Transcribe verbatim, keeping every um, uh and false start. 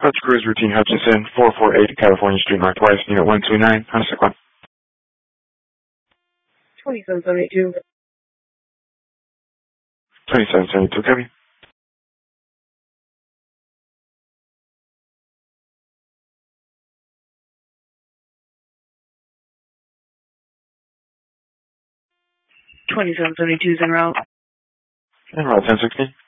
Hutch Cruise Routine Hutchinson, four four eight California Street Northwest, Unit one two nine. How's it going? twenty-seven seventy-two. twenty-seven seventy-two, copy. twenty-seven seventy-two is en route. En route ten sixteen.